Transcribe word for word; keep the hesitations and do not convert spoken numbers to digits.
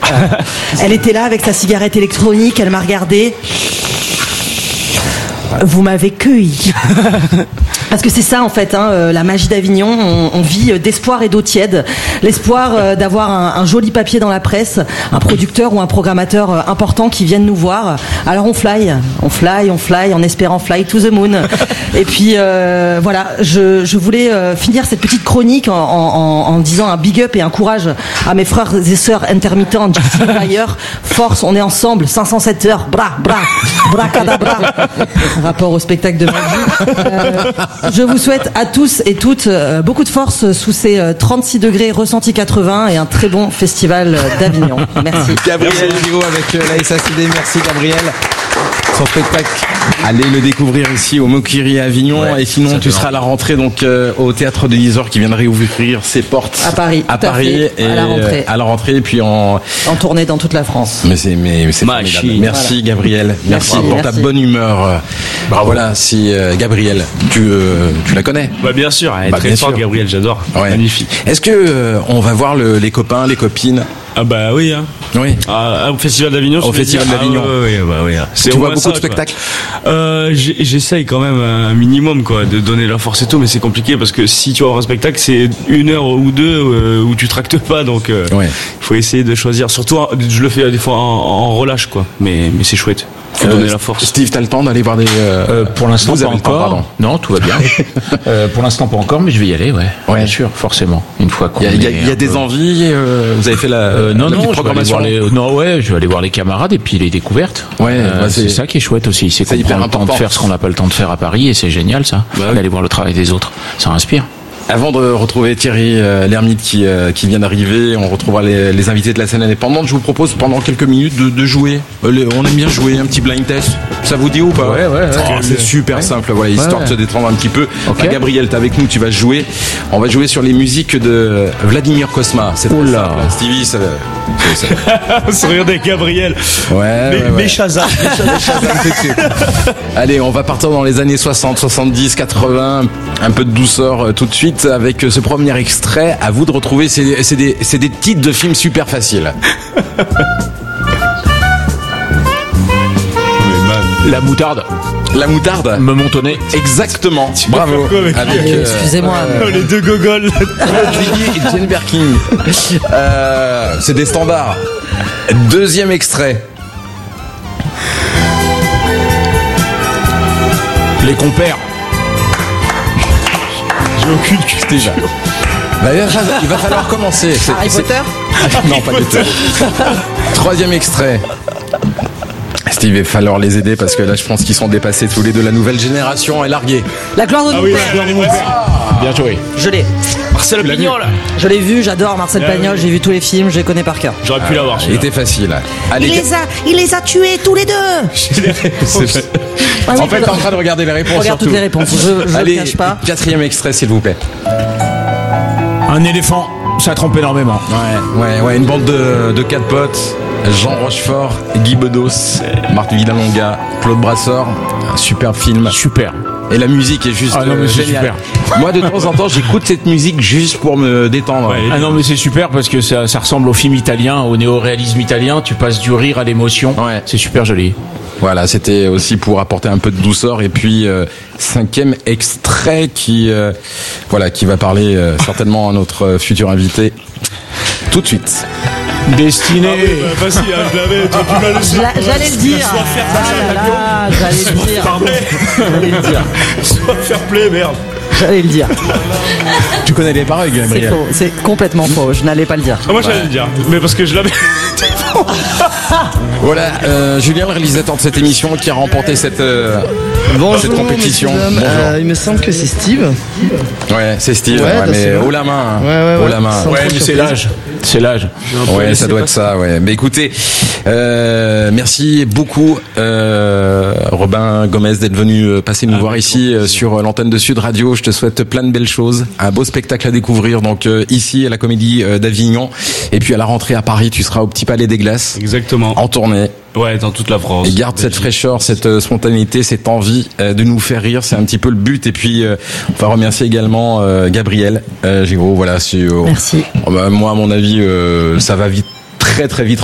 Elle était là avec sa cigarette électronique, elle m'a regardé. Vous m'avez cueilli. Parce que c'est ça en fait, hein, euh, la magie d'Avignon, on, on vit d'espoir et d'eau tiède. L'espoir euh, d'avoir un, un joli papier dans la presse, un producteur ou un programmateur euh, important qui viennent nous voir. Alors on fly, on fly, on fly, en espérant fly to the moon. Et puis euh, voilà, je, je voulais euh, finir cette petite chronique en, en, en disant un big up et un courage à mes frères et sœurs intermittents, d'ailleurs. Force, on est ensemble, cinq cent sept heures, bra, bra, bracadabra. Rapport au spectacle de ma vie. Euh, je vous souhaite à tous et toutes euh, beaucoup de force sous ces euh, trente-six degrés ressenti quatre-vingts et un très bon festival d'Avignon. Merci. Gabriel Giraud avec euh, la S A C D. Merci Gabriel. Son spectacle, allez le découvrir ici au Moquiri à Avignon. Ouais, et sinon tu seras à la rentrée donc euh, au théâtre de Gisors qui vient de réouvrir ses portes à Paris, à Paris à, et à la rentrée, à la rentrée et puis en en tournée dans toute la France. Mais c'est mais, mais c'est formidable. Merci voilà. Gabriel, merci, merci pour ta merci. bonne humeur. Bravo. Voilà, si euh, Gabriel, tu euh, tu la connais? Bah bien sûr, elle est bah, très forte Gabriel, j'adore. Ouais. Magnifique. Est-ce que euh, on va voir le, les copains, les copines? Ah bah oui hein. Oui. Ah, au Festival d'Avignon. Au Festival dire. d'Avignon. Ah, ouais, ouais, bah, ouais. C'est tu vois beaucoup ça, de spectacles. Euh, j'essaye quand même un minimum quoi, de donner la force et tout, mais c'est compliqué parce que si tu vas voir un spectacle, c'est une heure ou deux euh, où tu tractes pas, donc euh, ouais. faut essayer de choisir. Surtout, je le fais des fois en, en relâche quoi, mais mais c'est chouette. Faut euh, donner la force. Steve, t'as le temps d'aller voir des. Euh, euh, pour l'instant, pas encore. Temps, non, tout va bien. euh, pour l'instant, pas encore, mais je vais y aller, ouais. ouais. Bien sûr, forcément. Une fois qu'on. Il y a, y a, y a des peu... envies. Euh, vous avez fait la. Euh, non, la non, programmation. Les... Non, ouais, je vais aller voir les camarades et puis les découvertes. Ouais. Euh, bah, c'est... c'est ça qui est chouette aussi. C'est, c'est qu'on prend le temps de faire ce qu'on n'a pas le temps de faire à Paris et c'est génial ça. Bah, oui. D'aller voir le travail des autres, ça inspire. Avant de retrouver Thierry euh, Lhermitte qui, euh, qui vient d'arriver, on retrouvera les, les invités de la scène indépendante. Je vous propose pendant quelques minutes de, de jouer. Euh, les, on aime bien jouer un petit blind test. Ça vous dit ou pas? Ouais, ouais, ouais. Oh, c'est super ouais. simple, voilà, histoire ouais, ouais. de se détendre un petit peu. Okay. Bah, Gabriel, t'es avec nous, tu vas jouer. On va jouer sur les musiques de Vladimir Cosma. C'est oh là, Stevie, ça. ça... Sourire des Gabriel. Ouais. Mais, ouais, ouais. mais Shazam. Allez, on va partir dans les années soixante, soixante-dix, quatre-vingts. Un peu de douceur euh, tout de suite avec ce premier extrait. À vous de retrouver, c'est, c'est, des, c'est des titres de films super faciles. La moutarde. La moutarde. Me montonner. Exactement. Tu bravo. Avec, euh, excusez-moi. Euh, les deux gogoles. et Jane Birkin. Euh, c'est des standards. Deuxième extrait. Les compères. J'ai aucune culture. Déjà. Bah, il va falloir commencer. C'est, Harry c'est... Potter. Non, pas du tout. Troisième extrait. Steve, il va falloir les aider parce que là, je pense qu'ils sont dépassés tous les deux. La nouvelle génération est larguée. La gloire de ah mon oui, père. La gloire de mon père. Ah, bien joué. Je l'ai. Marcel Pagnol. Je l'ai vu, j'adore Marcel ah, Pagnol. Oui. J'ai vu tous les films, je les connais par cœur. J'aurais pu ah, l'avoir. Il était facile. Allez, il les a, il les a tués tous les deux. C'est... Ah, oui, en fait, t'es en train de regarder les réponses. Regarde toutes les réponses. Je, je Allez, ne cache pas. Quatrième extrait, s'il vous plaît. Un éléphant, ça trompe énormément. Ouais, ouais, ouais. Une bande de, de quatre potes. Jean Rochefort, Guy Bedos, Marthe Villalonga, Claude Brasseur. Un superbe film. Super. Et la musique est juste ah non, mais c'est géniale. Super. Moi, de temps en temps, j'écoute cette musique juste pour me détendre. Ouais, ah non, mais c'est super parce que ça, ça ressemble au film italien, au néo-réalisme italien. Tu passes du rire à l'émotion. Ouais. C'est super joli. Voilà, c'était aussi pour apporter un peu de douceur. Et puis, euh, cinquième extrait qui, euh, voilà, qui va parler euh, certainement à notre futur invité tout de suite. Destiné. Ah oui, bah, facile, hein, je l'avais, toi, tu m'as laissé. J'allais le dire. Soit faire ah là là, j'allais le dire. Pardon. J'allais le dire. Soit fair play, merde. J'allais le dire. Tu connais les paroles, Gabriel? C'est faux, c'est complètement faux. Je n'allais pas le dire. Ah, moi, j'allais ouais. le dire, mais parce que je l'avais. Voilà, euh, Julien, le réalisateur de cette émission, qui a remporté cette, euh, Bonjour, cette compétition. Bonjour. Euh, il me semble que c'est Steve. Ouais, c'est Steve, ouais, ouais, bah mais haut la main. Ouais, ouais, haut ouais. la main. Ouais, mais c'est l'âge. C'est l'âge. Ouais, ça doit être ça, ouais. Mais écoutez, euh, merci beaucoup, euh, Robin Gomez, d'être venu passer nous ah, voir ici euh, sur l'antenne de Sud Radio. Je te souhaite plein de belles choses, un beau spectacle à découvrir. Donc euh, ici à la Comédie euh, d'Avignon, et puis à la rentrée à Paris, tu seras au Petit Palais des Glaces. Exactement. En tournée. Ouais, dans toute la France. Et garde cette fraîcheur, cette euh, spontanéité, cette envie euh, de nous faire rire. C'est un petit peu le but. Et puis, euh, on va remercier également euh, Gabriel euh, Giraud. Voilà. Sur, Merci. Euh, moi, à mon avis, euh, ça va vite, très très vite